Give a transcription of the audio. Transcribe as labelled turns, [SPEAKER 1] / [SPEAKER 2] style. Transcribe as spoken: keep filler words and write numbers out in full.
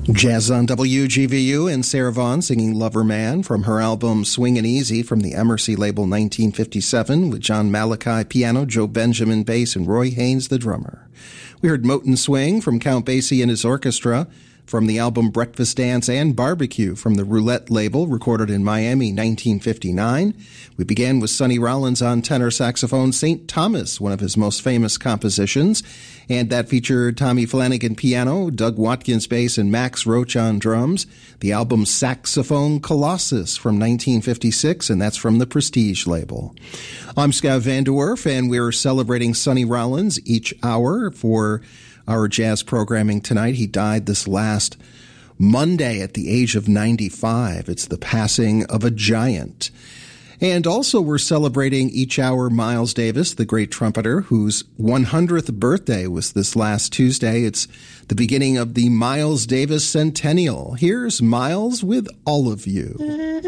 [SPEAKER 1] Jazz on W G V U and Sarah Vaughan singing Lover Man from her album Swingin' Easy from the Emercy label nineteen fifty-seven with John Malachi piano, Joe Benjamin bass, and Roy Haynes the drummer. We heard Moten Swing from Count Basie and his orchestra from the album Breakfast Dance and Barbecue from the Roulette label, recorded in Miami, nineteen fifty-nine. We began with Sonny Rollins on tenor saxophone, Saint Thomas, one of his most famous compositions, and that featured Tommy Flanagan piano, Doug Watkins bass, and Max Roach on drums. The album Saxophone Colossus from nineteen fifty-six, and that's from the Prestige label. I'm Scott Van de Werf, and we're celebrating Sonny Rollins each hour for our jazz programming tonight. He died this last Monday at the age of ninety-five. It's the passing of a giant. And also we're celebrating each hour Miles Davis, the great trumpeter, whose one hundredth birthday was this last Tuesday. It's the beginning of the Miles Davis Centennial. Here's Miles with All of You.